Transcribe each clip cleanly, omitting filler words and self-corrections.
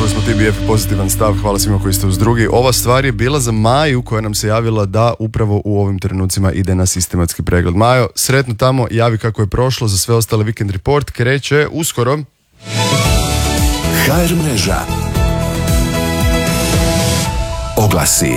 Slušali smo TBF pozitivan stav, hvala svima koji ste uz drugi. Ova stvar je bila za Maju koja nam se javila da upravo u ovim trenucima ide na sistematski pregled. Majo, sretno tamo, javi kako je prošlo, za sve ostale Weekend Report kreće uskoro. HR mreža. Oglasi.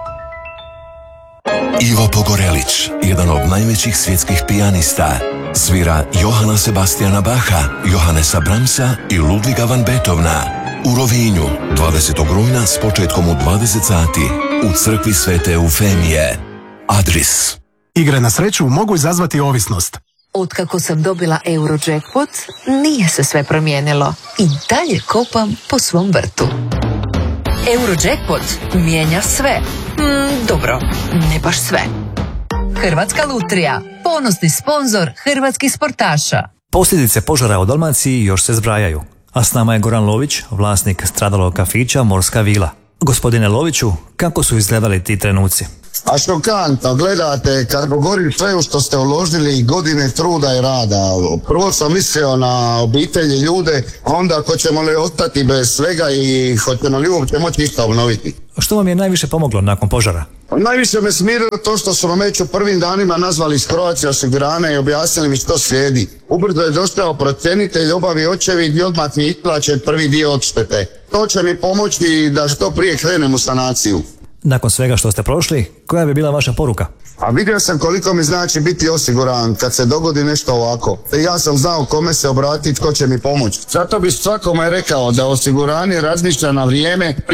Ivo Pogorelić, jedan od najvećih svjetskih pijanista, svira Johana Sebastiana Bacha, Johannesa Brahmsa i Ludviga van Beethovena. U Rovinju, 20. rujna s početkom u 20 sati, u crkvi Svete Eufemije. Adris. Igre na sreću mogu izazvati ovisnost. Otkako sam dobila Eurojackpot, nije se sve promijenilo. I dalje kopam po svom vrtu. Eurojackpot mijenja sve. Dobro, ne baš sve. Hrvatska lutrija, ponosni sponzor hrvatskih sportaša. Posljedice požara u Dalmaciji još se zbrajaju. A s nama je Goran Lović, vlasnik stradalog kafića Morska vila. Gospodine Loviću, kako su izgledali ti trenuci? A šokantno, gledate, kad govorim sve u što ste uložili godine truda i rada. Prvo sam mislio na obitelji, ljude, onda hoćemo li ostati bez svega i hoćemo li uopće moći išta obnoviti. Što vam je najviše pomoglo nakon požara? Najviše me smirilo to što su me već u prvim danima nazvali iz Croatia osiguranja i objasnili mi što slijedi. Ubrzo je došao procjenitelj, obavio očevid i odmah mi isplaćen prvi dio odštete. To će mi pomoći da što prije krenem u sanaciju. Nakon svega što ste prošli, koja bi bila vaša poruka? A vidio sam koliko mi znači biti osiguran kad se dogodi nešto ovako. Ja sam znao kome se obratiti, tko će mi pomoći. Zato bih svakome rekao da osiguranje razmišlja na vrijeme.